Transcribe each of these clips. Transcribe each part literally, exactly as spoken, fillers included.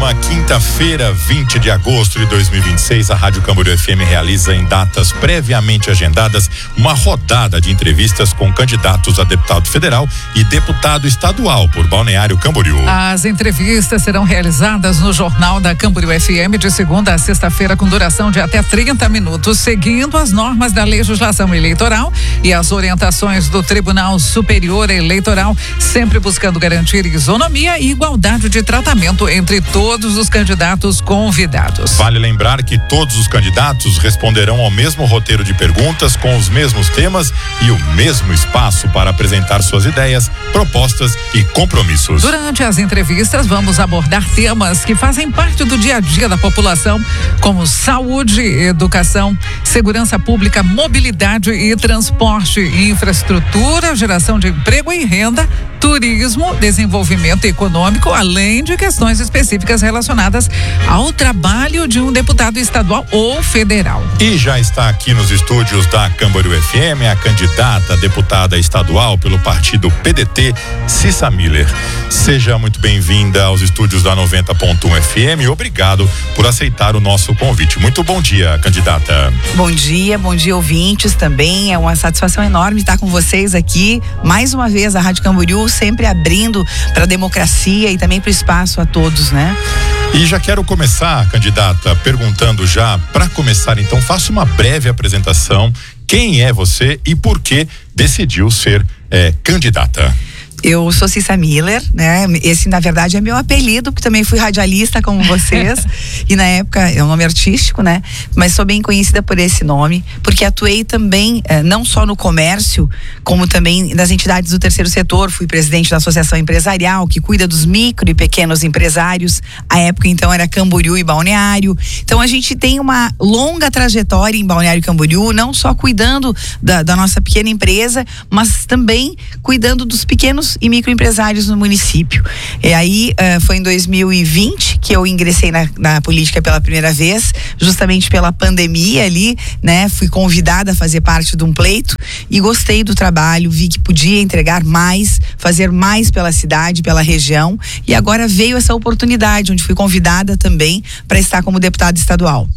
próxima quinta-feira, vinte de agosto de dois mil e vinte e seis, a Rádio Camboriú F M realiza em datas previamente agendadas uma rodada de entrevistas com candidatos a deputado federal e deputado estadual por Balneário Camboriú. As entrevistas serão realizadas no Jornal da Camboriú F M de segunda a sexta-feira com duração de até trinta minutos, seguindo as normas da legislação eleitoral e as orientações do Tribunal Superior Eleitoral, sempre buscando garantir isonomia e igualdade de tratamento entre todos os candidatos convidados. Vale lembrar que todos os candidatos responderão ao mesmo roteiro de perguntas com os mesmos temas e o mesmo espaço para apresentar suas ideias, propostas e compromissos. Durante as entrevistas, vamos abordar temas que fazem parte do dia a dia da população, como saúde, educação, segurança pública, mobilidade e transporte, infraestrutura, geração de emprego e renda, turismo, desenvolvimento econômico, além de questões específicas relacionadas ao trabalho de um deputado estadual ou federal. E já está aqui nos estúdios da Camboriú F M a candidata a deputada estadual pelo partido P D T, Cissa Miller. Seja muito bem-vinda aos estúdios da noventa ponto um F M e obrigado por aceitar o nosso convite. Muito bom dia, candidata. Bom dia, bom dia, ouvintes também. É uma satisfação enorme estar com vocês aqui. Mais uma vez, a Rádio Camboriú sempre abrindo para a democracia e também para o espaço a todos, né? E já quero começar, candidata, perguntando já, para começar então, faça uma breve apresentação. Quem é você e por que decidiu ser é, candidata? Eu sou Cissa Miller, né? Esse, na verdade, é meu apelido, porque também fui radialista como vocês. E na época é um nome artístico, né? Mas sou bem conhecida por esse nome, porque atuei também, eh, não só no comércio, como também nas entidades do terceiro setor. Fui presidente da Associação Empresarial, que cuida dos micro e pequenos empresários. A época, então, era Camboriú e Balneário. Então, a gente tem uma longa trajetória em Balneário Camboriú, não só cuidando da, da nossa pequena empresa, mas também cuidando dos pequenos e microempresários no município. E aí uh, foi em dois mil e vinte que eu ingressei na, na política pela primeira vez, justamente pela pandemia ali, né? Fui convidada a fazer parte de um pleito e gostei do trabalho, vi que podia entregar mais, fazer mais pela cidade, pela região, e agora veio essa oportunidade, onde fui convidada também para estar como deputada estadual.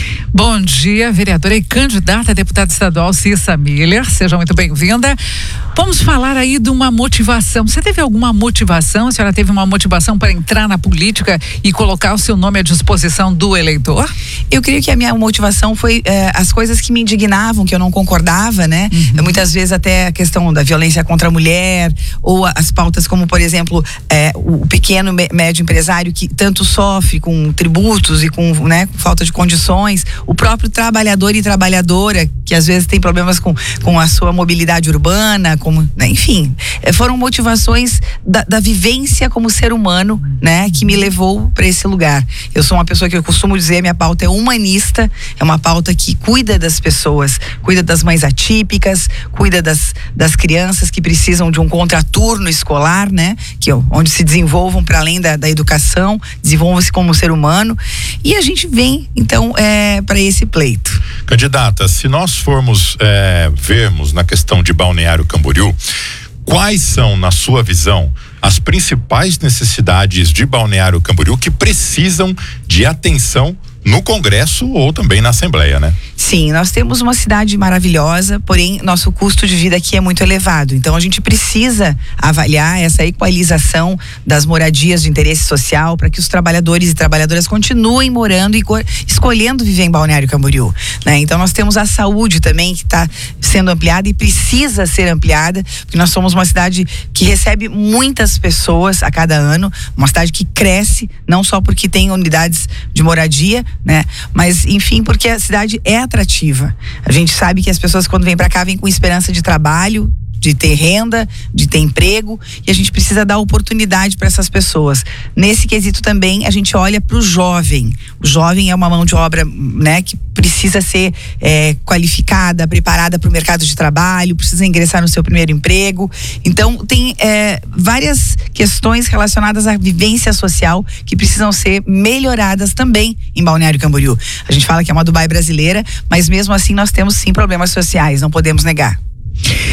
Bom dia, vereadora e candidata a deputada estadual Cissa Miller, seja muito bem-vinda. Vamos falar aí de uma motivação. Você teve alguma motivação? A senhora teve uma motivação para entrar na política e colocar o seu nome à disposição do eleitor? Eu creio que a minha motivação foi eh, as coisas que me indignavam, que eu não concordava, né? Uhum. Muitas vezes até a questão da violência contra a mulher, ou as pautas como, por exemplo, eh, o pequeno, médio empresário que tanto sofre com tributos e com, né, com falta de condições, o próprio trabalhador e trabalhadora, que às vezes tem problemas com, com a sua mobilidade urbana, como, né, enfim, foram motivações da, da vivência como ser humano, né, que me levou para esse lugar. Eu sou uma pessoa que eu costumo dizer, minha pauta é humanista, é uma pauta que cuida das pessoas, cuida das mães atípicas, cuida das, das crianças que precisam de um contraturno escolar, né, que, onde se desenvolvam para além da, da educação, desenvolvam-se como ser humano, e a gente vem, então, é, para esse pleito. Candidata, se nós formos é, vermos na questão de Balneário Camboriú, quais são, na sua visão, as principais necessidades de Balneário Camboriú que precisam de atenção no Congresso ou também na Assembleia, né? Sim, nós temos uma cidade maravilhosa, porém nosso custo de vida aqui é muito elevado. Então a gente precisa avaliar essa equalização das moradias de interesse social para que os trabalhadores e trabalhadoras continuem morando e escolhendo viver em Balneário Camboriú, né? Então nós temos a saúde também que está sendo ampliada e precisa ser ampliada, porque nós somos uma cidade que recebe muitas pessoas a cada ano, uma cidade que cresce, não só porque tem unidades de moradia, né? Mas, enfim, porque a cidade é atrativa. A gente sabe que as pessoas, quando vêm para cá, vêm com esperança de trabalho, de ter renda, de ter emprego, e a gente precisa dar oportunidade para essas pessoas. Nesse quesito também a gente olha para o jovem. O jovem é uma mão de obra, né, que precisa ser é, qualificada, preparada para o mercado de trabalho, precisa ingressar no seu primeiro emprego. Então tem é, várias questões relacionadas à vivência social que precisam ser melhoradas também em Balneário Camboriú. A gente fala que é uma Dubai brasileira, mas mesmo assim nós temos sim problemas sociais, não podemos negar.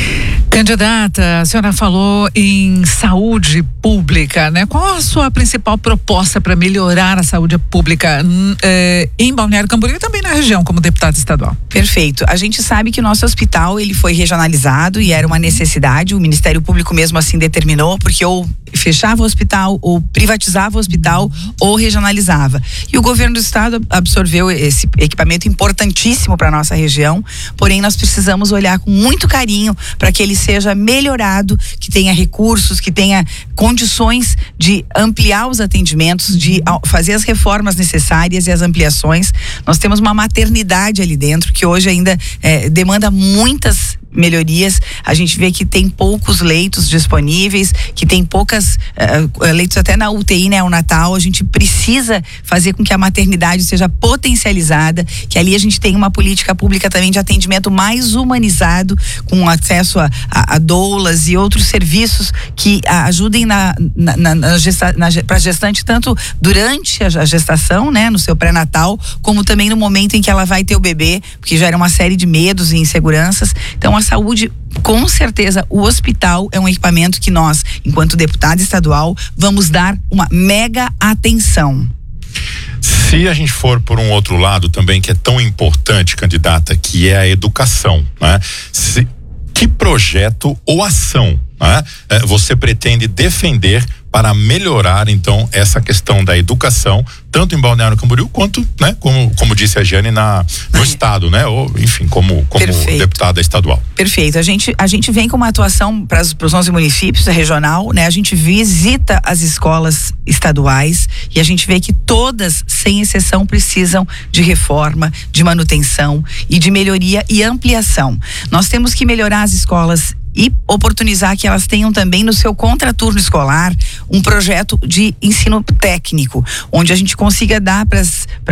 Candidata, a senhora falou em saúde pública, né? Qual a sua principal proposta para melhorar a saúde pública eh, em Balneário Camboriú e também na região, como deputada estadual? Perfeito. A gente sabe que o nosso hospital, ele foi regionalizado e era uma necessidade, o Ministério Público mesmo assim determinou, porque ou fechava o hospital, ou privatizava o hospital, ou regionalizava. E o governo do estado absorveu esse equipamento importantíssimo para nossa região, porém nós precisamos olhar com muito carinho para que ele seja melhorado, que tenha recursos, que tenha condições de ampliar os atendimentos, de fazer as reformas necessárias e as ampliações. Nós temos uma maternidade ali dentro que hoje ainda é, demanda muitas melhorias. A gente vê que tem poucos leitos disponíveis, que tem poucas uh, leitos até na U T I, né, o Natal. A gente precisa fazer com que a maternidade seja potencializada, que ali a gente tenha uma política pública também de atendimento mais humanizado, com acesso a, a, a doulas e outros serviços que a, ajudem na, na, na, na, gesta, na para a gestante, tanto durante a, a gestação, né, no seu pré-natal, como também no momento em que ela vai ter o bebê, porque gera uma série de medos e inseguranças. Então a saúde, com certeza, o hospital é um equipamento que nós, enquanto deputada estadual, vamos dar uma mega atenção. Se a gente for por um outro lado também, que é tão importante, candidata, que é a educação, né? Se, que projeto ou ação, né, você pretende defender para melhorar, então, essa questão da educação, tanto em Balneário Camboriú quanto, né, como, como disse a Jane, na, no estado, né, ou enfim, como, como deputada estadual. Perfeito. A gente, a gente vem com uma atuação para os nossos municípios, a regional, né, a gente visita as escolas estaduais e a gente vê que todas, sem exceção, precisam de reforma, de manutenção e de melhoria e ampliação. Nós temos que melhorar as escolas e oportunizar que elas tenham também no seu contraturno escolar um projeto de ensino técnico, onde a gente consiga dar para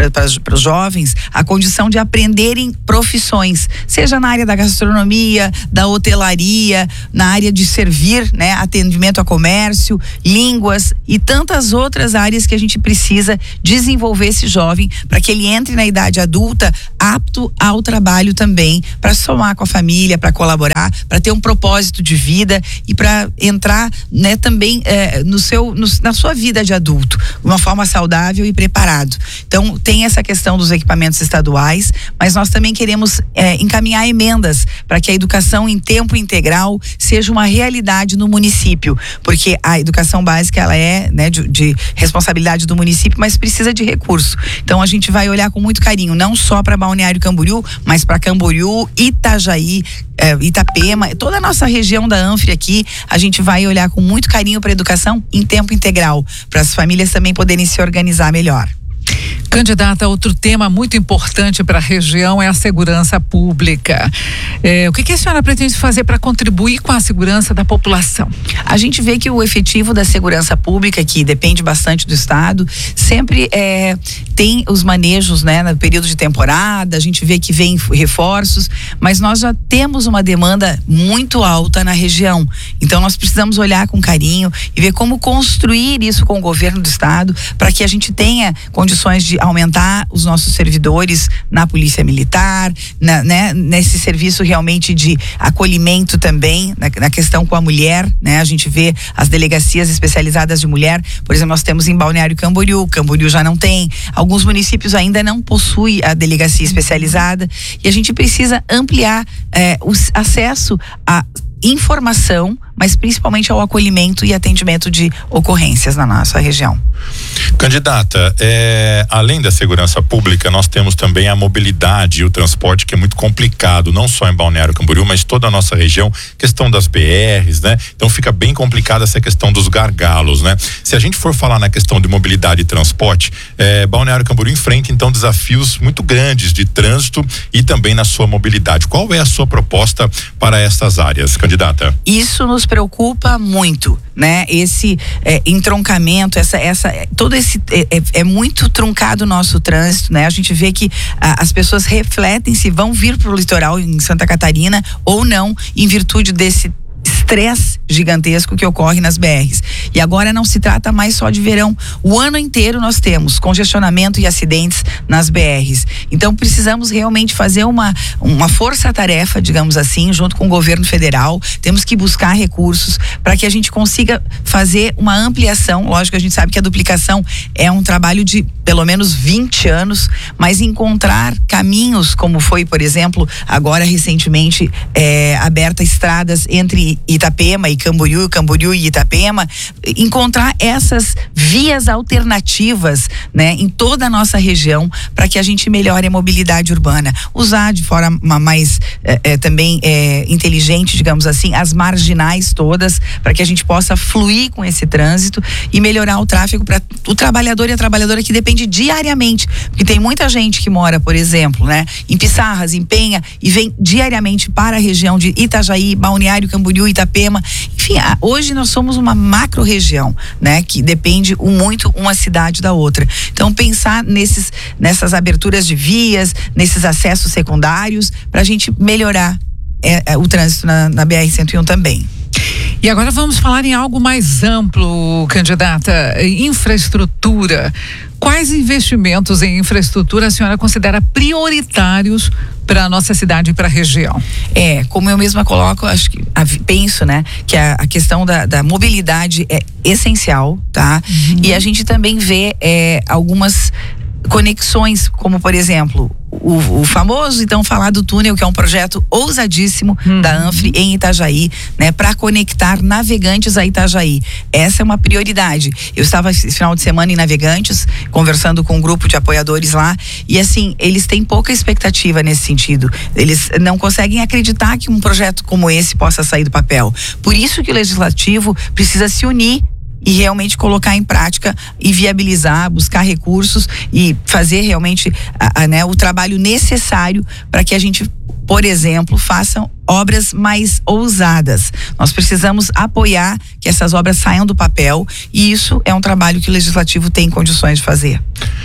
os jovens a condição de aprenderem profissões, seja na área da gastronomia, da hotelaria, na área de servir, né, atendimento a comércio, línguas e tantas outras áreas que a gente precisa desenvolver esse jovem para que ele entre na idade adulta apto ao trabalho também, para somar com a família, para colaborar, para ter um propósito de vida e para entrar, né, também é, no seu, no, na sua vida de adulto, de uma forma saudável e preparado. Então tem essa questão dos equipamentos estaduais, mas nós também queremos é, encaminhar emendas para que a educação em tempo integral seja uma realidade no município, porque a educação básica ela é, né, de, de responsabilidade do município, mas precisa de recurso. Então a gente vai olhar com muito carinho, não só para Balneário Camboriú, mas para Camboriú, Itajaí, É, Itapema, toda a nossa região da Anfre aqui, a gente vai olhar com muito carinho para a educação em tempo integral, para as famílias também poderem se organizar melhor. Candidata, outro tema muito importante para a região é a segurança pública. É, o que, que a senhora pretende fazer para contribuir com a segurança da população? A gente vê que o efetivo da segurança pública, que depende bastante do estado, sempre é, tem os manejos, né, no período de temporada, a gente vê que vem reforços, mas nós já temos uma demanda muito alta na região. Então nós precisamos olhar com carinho e ver como construir isso com o governo do estado para que a gente tenha condições de aumentar os nossos servidores na polícia militar, na, né, nesse serviço realmente de acolhimento também, na, na questão com a mulher, né? A gente vê as delegacias especializadas de mulher, por exemplo, nós temos em Balneário Camboriú, Camboriú já não tem, alguns municípios ainda não possuem a delegacia especializada e a gente precisa ampliar eh, o acesso a informação, mas principalmente ao acolhimento e atendimento de ocorrências na nossa região. Candidata, é, além da segurança pública, nós temos também a mobilidade e o transporte, que é muito complicado, não só em Balneário Camboriú, mas toda a nossa região, questão das B Rs, né? Então fica bem complicada essa questão dos gargalos, né? Se a gente for falar na questão de mobilidade e transporte, é, Balneário Camboriú enfrenta então desafios muito grandes de trânsito e também na sua mobilidade. Qual é a sua proposta para essas áreas, candidata? Isso nos preocupa muito, né? Esse é, entroncamento, essa, essa, todo esse é, é, é muito truncado o nosso trânsito, né? A gente vê que a, as pessoas refletem se vão vir para o litoral em Santa Catarina ou não, em virtude desse estresse gigantesco que ocorre nas B Rs. E agora não se trata mais só de verão. O ano inteiro nós temos congestionamento e acidentes nas B Rs. Então precisamos realmente fazer uma, uma força-tarefa, digamos assim, junto com o governo federal. Temos que buscar recursos para que a gente consiga fazer uma ampliação. Lógico, a gente sabe que a duplicação é um trabalho de pelo menos vinte anos, mas encontrar caminhos, como foi, por exemplo, agora recentemente é, aberta estradas entre Itapema e Camboriú, Camboriú e Itapema, encontrar essas vias alternativas, né, em toda a nossa região, para que a gente melhore a mobilidade urbana, usar de forma mais é, é, também é, inteligente, digamos assim, as marginais todas, para que a gente possa fluir com esse trânsito e melhorar o tráfego para o trabalhador e a trabalhadora que depende diariamente, porque tem muita gente que mora, por exemplo, né, em Pissarras, em Penha, e vem diariamente para a região de Itajaí, Balneário Camboriú, Itapema. Enfim, hoje nós somos uma macro região, né, que depende muito uma cidade da outra. Então pensar nesses, nessas aberturas de vias, nesses acessos secundários, para a gente melhorar é, é, o trânsito na, na B R cento e um também. E agora vamos falar em algo mais amplo, candidata, infraestrutura. Quais investimentos em infraestrutura a senhora considera prioritários para a nossa cidade e para a região? É, como eu mesma coloco, acho que a, penso, né, que a, a questão da, da mobilidade é essencial, tá? Uhum. E a gente também vê é, algumas conexões, como por exemplo, o, o famoso então falado túnel, que é um projeto ousadíssimo uhum. da ANFRE em Itajaí, né, para conectar Navegantes a Itajaí. Essa é uma prioridade. Eu estava esse final de semana em Navegantes, conversando com um grupo de apoiadores lá, e assim, eles têm pouca expectativa nesse sentido. Eles não conseguem acreditar que um projeto como esse possa sair do papel. Por isso que o legislativo precisa se unir e realmente colocar em prática e viabilizar, buscar recursos e fazer realmente a, a, né, o trabalho necessário para que a gente, por exemplo, faça obras mais ousadas. Nós precisamos apoiar que essas obras saiam do papel, e isso é um trabalho que o legislativo tem condições de fazer.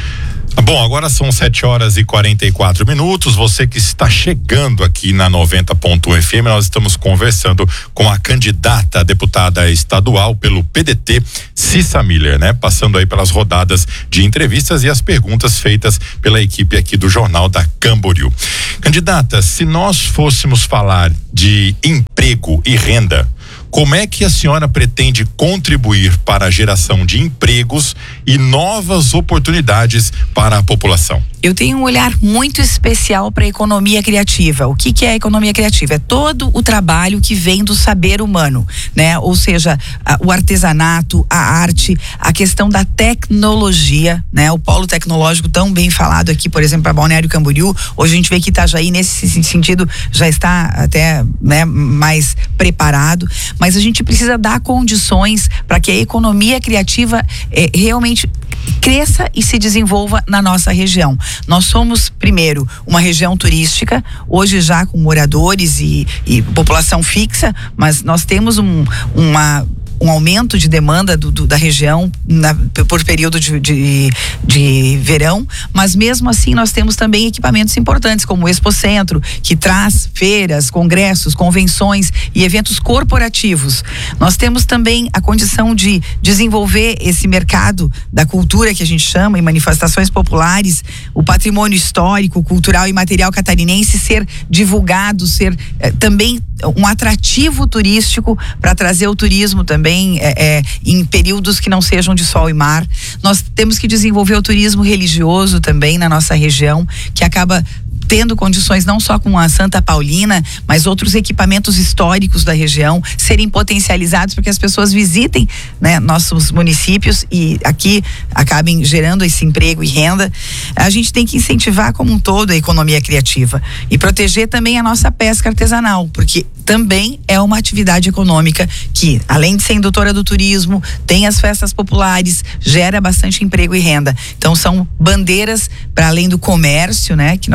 Bom, agora são sete horas e quarenta e quatro minutos. Você que está chegando aqui na noventa ponto um F M, nós estamos conversando com a candidata a deputada estadual pelo P D T, Cissa Miller, né? Passando aí pelas rodadas de entrevistas e as perguntas feitas pela equipe aqui do Jornal da Camboriú. Candidata, se nós fôssemos falar de emprego e renda, como é que a senhora pretende contribuir para a geração de empregos e novas oportunidades para a população? Eu tenho um olhar muito especial para a economia criativa. O que que é a economia criativa? É todo o trabalho que vem do saber humano, né? Ou seja, a, o artesanato, a arte, a questão da tecnologia, né? O polo tecnológico tão bem falado aqui, por exemplo, para Balneário Camboriú. Hoje a gente vê que Itajaí, nesse sentido, já está até, né, mais preparado. Mas a gente precisa dar condições para que a economia criativa eh, realmente cresça e se desenvolva na nossa região. Nós somos, primeiro, uma região turística, hoje já com moradores e, e população fixa, mas nós temos um, uma um aumento de demanda do, do, da região na, por período de, de, de verão, mas mesmo assim nós temos também equipamentos importantes como o Expocentro, que traz feiras, congressos, convenções e eventos corporativos. Nós temos também a condição de desenvolver esse mercado da cultura, que a gente chama, em manifestações populares, o patrimônio histórico, cultural e material catarinense ser divulgado, ser eh, também um atrativo turístico para trazer o turismo também é, é, em períodos que não sejam de sol e mar. Nós temos que desenvolver o turismo religioso também na nossa região, que acaba tendo condições não só com a Santa Paulina, mas outros equipamentos históricos da região serem potencializados para que as pessoas visitem, né, nossos municípios e aqui acabem gerando esse emprego e renda. A gente tem que incentivar como um todo a economia criativa e proteger também a nossa pesca artesanal, porque também é uma atividade econômica que, além de ser indutora do turismo, tem as festas populares, gera bastante emprego e renda. Então são bandeiras para além do comércio, né, que nós temos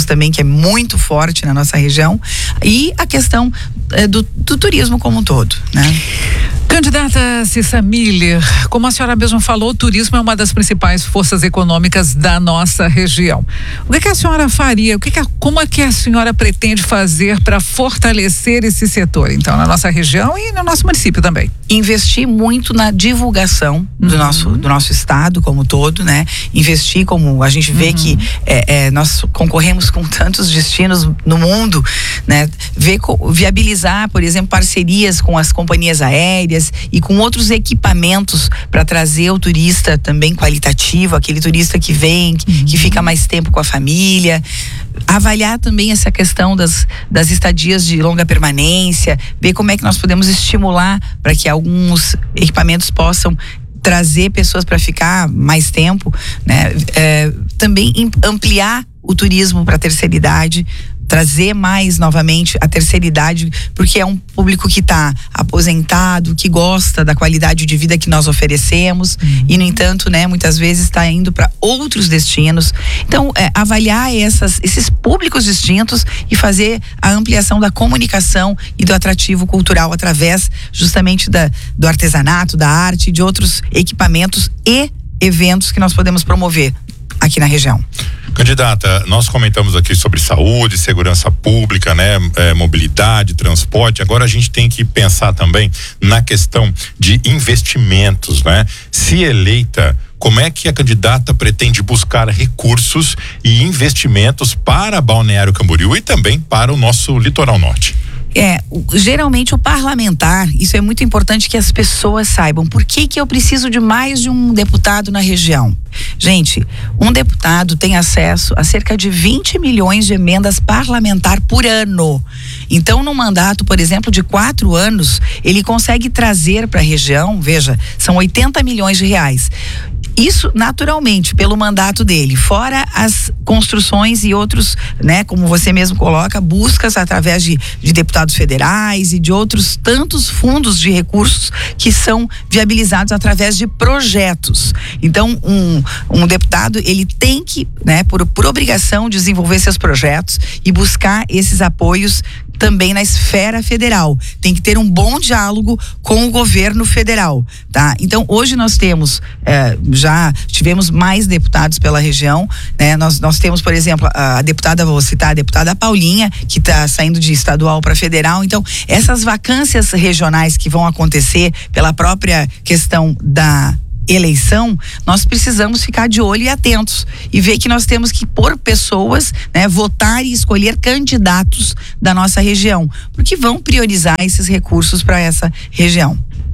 também, que é muito forte na nossa região, e a questão é, do, do turismo como um todo, né? Candidata Cissa Miller, como a senhora mesmo falou, o turismo é uma das principais forças econômicas da nossa região. O que, que a senhora faria? O que, que a, como é que a senhora pretende fazer para fortalecer esse setor, então, na nossa região e no nosso município também? Investir muito na divulgação do, uhum. nosso, do nosso estado como todo, né? Investir, como a gente vê uhum. que é, é, nós concorremos com tantos destinos no mundo, né? Ver, viabilizar, por exemplo, parcerias com as companhias aéreas e com outros equipamentos para trazer o turista também qualitativo, aquele turista que vem, que, uhum. que fica mais tempo com a família. Avaliar também essa questão das, das estadias de longa permanência, ver como é que nós podemos estimular para que alguns equipamentos possam trazer pessoas para ficar mais tempo, né? É, também ampliar o turismo para a terceira idade, trazer mais novamente a terceira idade, porque é um público que está aposentado, que gosta da qualidade de vida que nós oferecemos, uhum. e no entanto, né, muitas vezes está indo para outros destinos. Então, é, avaliar essas, esses públicos distintos e fazer a ampliação da comunicação e do atrativo cultural através justamente da, do artesanato, da arte, de outros equipamentos e eventos que nós podemos promover aqui na região. Candidata, nós comentamos aqui sobre saúde, segurança pública, né, é, mobilidade, transporte. Agora a gente tem que pensar também na questão de investimentos, né? Se eleita, como é que a candidata pretende buscar recursos e investimentos para Balneário Camboriú e também para o nosso litoral norte? É, geralmente o parlamentar, isso é muito importante que as pessoas saibam. Por que que eu preciso de mais de um deputado na região? Gente, um deputado tem acesso a cerca de vinte milhões de emendas parlamentar por ano. Então, num mandato, por exemplo, de quatro anos, ele consegue trazer para a região, veja, são oitenta milhões de reais. Isso naturalmente pelo mandato dele, fora as construções e outros, né, como você mesmo coloca, buscas através de, de deputados federais e de outros tantos fundos de recursos que são viabilizados através de projetos. Então, um, um deputado, ele tem que, né, por, por obrigação, desenvolver seus projetos e buscar esses apoios também na esfera federal. Tem que ter um bom diálogo com o governo federal, tá? Então, hoje nós temos, eh, já tivemos mais deputados pela região, né? Nós, nós temos, por exemplo, a, a deputada, vou citar a deputada Paulinha, que está saindo de estadual para federal. Então, essas vacâncias regionais que vão acontecer pela própria questão da eleição, nós precisamos ficar de olho e atentos e ver que nós temos que pôr pessoas, né, votar e escolher candidatos da nossa região, porque vão priorizar esses recursos para essa região.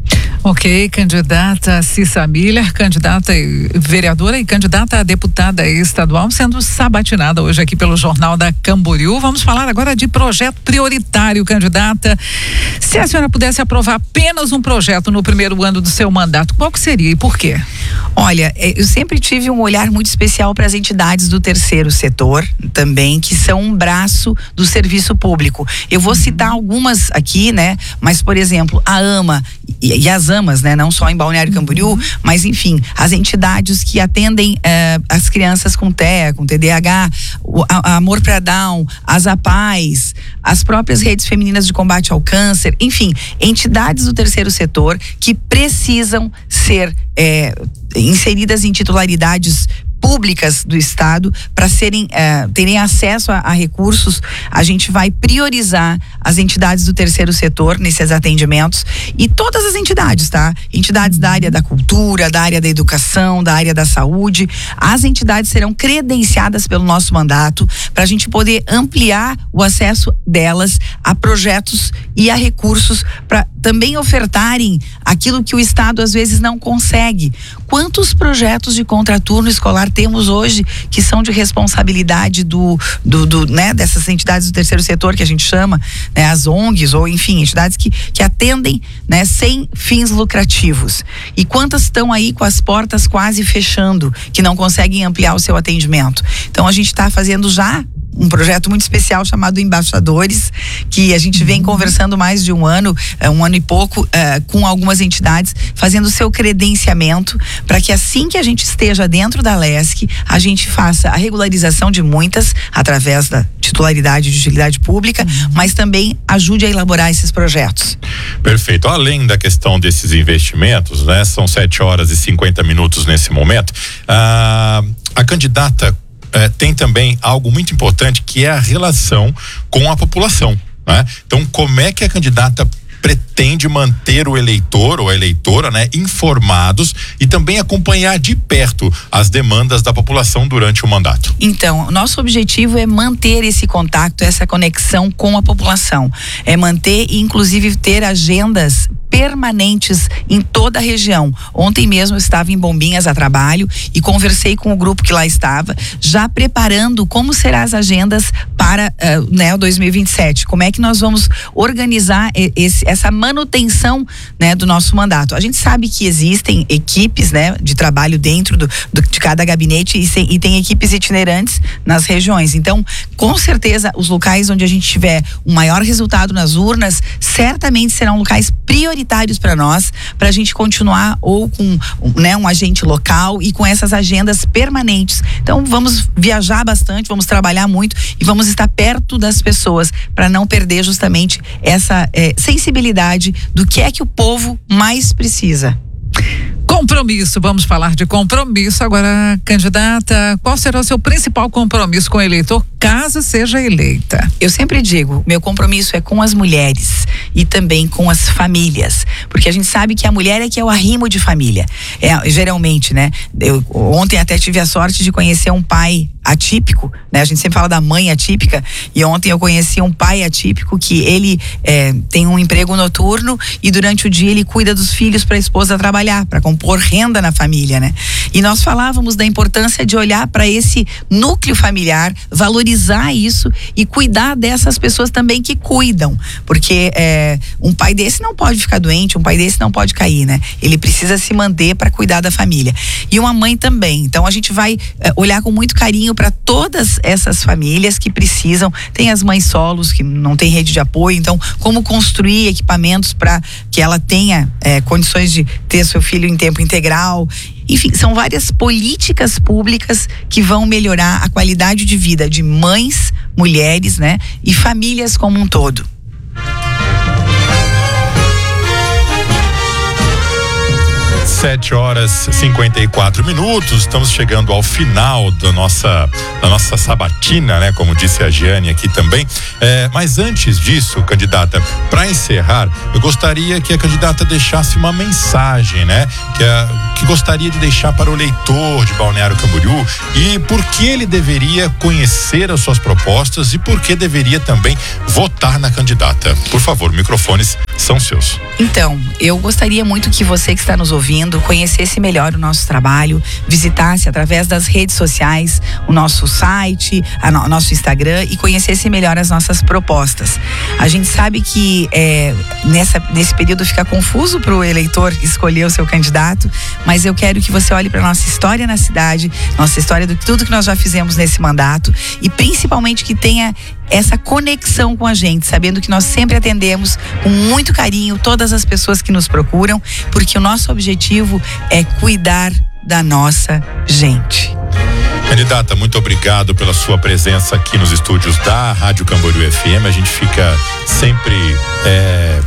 Ok, candidata Cissa Miller, candidata vereadora e candidata a deputada estadual, sendo sabatinada hoje aqui pelo Jornal da Camboriú. Vamos falar agora de projeto prioritário, candidata. Se a senhora pudesse aprovar apenas um projeto no primeiro ano do seu mandato, qual que seria e por quê? Olha, eu sempre tive um olhar muito especial para as entidades do terceiro setor também, que são um braço do serviço público. Eu vou citar algumas aqui, né? Mas, por exemplo, a AMA e, e as AMAs, né? Não só em Balneário Camboriú, uhum. mas enfim, as entidades que atendem eh, as crianças com T E A, com T D A H, o, a, a Amor pra Down, as APAES, as próprias redes femininas de combate ao câncer, enfim, entidades do terceiro setor que precisam ser eh, inseridas em titularidades públicas do estado para serem eh, terem acesso a, a recursos. A gente vai priorizar as entidades do terceiro setor nesses atendimentos e todas as entidades, tá? Entidades da área da cultura, da área da educação, da área da saúde. As entidades serão credenciadas pelo nosso mandato para a gente poder ampliar o acesso delas a projetos e a recursos para também ofertarem aquilo que o estado às vezes não consegue. Quantos projetos de contraturno escolar temos hoje que são de responsabilidade do, do, do né, dessas entidades do terceiro setor que a gente chama, né, as O N Gs ou enfim, entidades que, que atendem, né, sem fins lucrativos. E quantas estão aí com as portas quase fechando, que não conseguem ampliar o seu atendimento? Então, Então a gente está fazendo já um projeto muito especial chamado Embaixadores, que a gente vem conversando mais de um ano, um ano e pouco, uh, com algumas entidades, fazendo o seu credenciamento, para que assim que a gente esteja dentro da Lesc, a gente faça a regularização de muitas, através da titularidade de utilidade pública, uhum. mas também ajude a elaborar esses projetos. Perfeito. Além da questão desses investimentos, né? São sete horas e cinquenta minutos nesse momento. Ah, a candidata Eh, tem também algo muito importante, que é a relação com a população, né? Então, como é que a candidata pretende manter o eleitor ou a eleitora, né, informados e também acompanhar de perto as demandas da população durante o mandato? Então, nosso objetivo é manter esse contato, essa conexão com a população, é manter e inclusive ter agendas permanentes em toda a região. Ontem mesmo eu estava em Bombinhas a trabalho e conversei com o grupo que lá estava, já preparando como serão as agendas para uh, né, o dois mil e vinte e sete. Como é que nós vamos organizar esse, essa manutenção, né, do nosso mandato. A gente sabe que existem equipes, né, de trabalho dentro do, do, de cada gabinete e, se, e tem equipes itinerantes nas regiões. Então, com certeza, os locais onde a gente tiver um maior resultado nas urnas, certamente serão locais prioritários para nós, para a gente continuar ou com, né, um agente local e com essas agendas permanentes. Então, vamos viajar bastante, vamos trabalhar muito e vamos estar perto das pessoas para não perder justamente essa é, sensibilidade do que é que o povo mais precisa. Compromisso, vamos falar de compromisso agora, candidata. Qual será o seu principal compromisso com o eleitor, caso seja eleita? Eu sempre digo, meu compromisso é com as mulheres e também com as famílias, porque a gente sabe que a mulher é que é o arrimo de família. É, geralmente, né? Eu ontem até tive a sorte de conhecer um pai atípico, né? A gente sempre fala da mãe atípica, e ontem eu conheci um pai atípico que ele é, tem um emprego noturno e durante o dia ele cuida dos filhos para a esposa trabalhar, para compor renda na família, né? E nós falávamos da importância de olhar para esse núcleo familiar, valorizar isso e cuidar dessas pessoas também que cuidam, porque é, um pai desse não pode ficar doente, um pai desse não pode cair, né? Ele precisa se manter para cuidar da família. E uma mãe também. Então a gente vai é, olhar com muito carinho para todas essas famílias que precisam. Tem as mães solos que não tem rede de apoio, então como construir equipamentos para que ela tenha é, condições de ter seu filho em tempo integral. Enfim, são várias políticas públicas que vão melhorar a qualidade de vida de mães, mulheres, né, e famílias como um todo. Sete horas e cinquenta e quatro minutos, estamos chegando ao final da nossa, da nossa sabatina, né? Como disse a Giane aqui também. É, mas antes disso, candidata, para encerrar, eu gostaria que a candidata deixasse uma mensagem, né? Que, a, que gostaria de deixar para o eleitor de Balneário Camboriú e por que ele deveria conhecer as suas propostas e por que deveria também votar na candidata. Por favor, microfones são seus. Então, eu gostaria muito que você que está nos ouvindo conhecesse melhor o nosso trabalho, visitasse através das redes sociais o nosso site, o no, nosso Instagram e conhecesse melhor as nossas propostas. A gente sabe que é, nessa, nesse período fica confuso para o eleitor escolher o seu candidato, mas eu quero que você olhe para nossa história na cidade, nossa história de tudo que nós já fizemos nesse mandato e principalmente que tenha essa conexão com a gente, sabendo que nós sempre atendemos com muito carinho todas as pessoas que nos procuram, porque o nosso objetivo é cuidar da nossa gente. Candidata, muito obrigado pela sua presença aqui nos estúdios da Rádio Camboriú F M. A gente fica sempre é,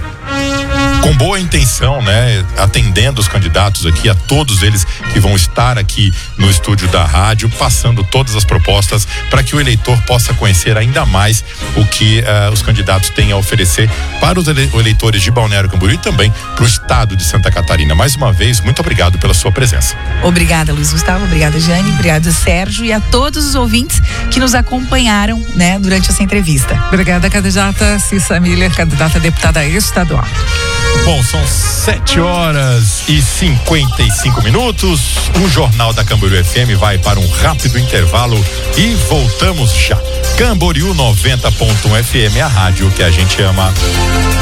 com boa intenção, né? Atendendo os candidatos aqui, a todos eles que vão estar aqui no estúdio da rádio, passando todas as propostas para que o eleitor possa conhecer ainda mais o que uh, os candidatos têm a oferecer para os ele- eleitores de Balneário Camboriú e também para o estado de Santa Catarina. Mais uma vez, muito obrigado pela sua presença. Obrigada, Luiz Gustavo, obrigada, Jane, obrigada, Sérgio, e a todos os ouvintes que nos acompanharam, né, durante essa entrevista. Obrigada, candidata Cissa Miller, candidata a deputada estadual. Bom, são sete horas e cinquenta e cinco minutos. O Jornal da Camboriú F M vai para um rápido intervalo e voltamos já. Camboriú noventa ponto um F M, a rádio que a gente ama.